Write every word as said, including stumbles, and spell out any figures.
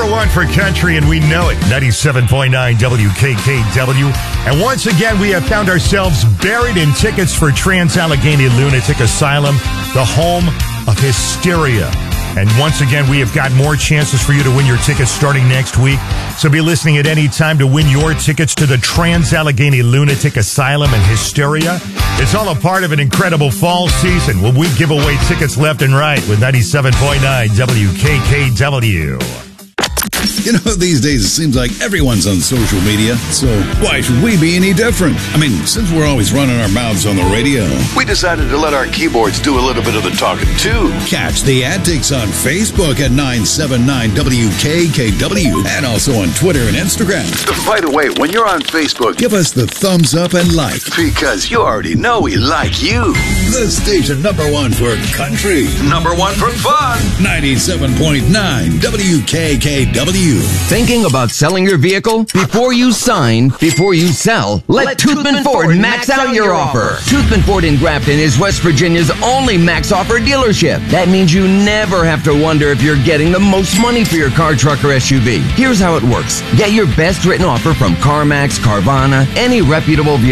number one for country, and we know it. ninety-seven point nine W K K W. And once again, we have found ourselves buried in tickets for Trans-Allegheny Lunatic Asylum, the home of hysteria. And once again, we have got more chances for you to win your tickets starting next week. So be listening at any time to win your tickets to the Trans-Allegheny Lunatic Asylum and Hysteria. It's all a part of an incredible fall season where we give away tickets left and right with ninety-seven point nine W K K W. You know, these days it seems like everyone's on social media, so why should we be any different? I mean, since we're always running our mouths on the radio, we decided to let our keyboards do a little bit of the talking, too. Catch the antics on Facebook at nine seven nine W K K W and also on Twitter and Instagram. By the way, when you're on Facebook, give us the thumbs up and like. Because you already know we like you. The station number one for country. Number one for fun. ninety-seven point nine W K K W. Thinking about selling your vehicle? Before you sign, before you sell, let, let Toothman Ford, Ford max out your offer. Toothman Ford in Grafton is West Virginia's only max offer dealership. That means you never have to wonder if you're getting the most money for your car, truck, or S U V. Here's how it works. Get your best written offer from CarMax, Carvana, any reputable vehicle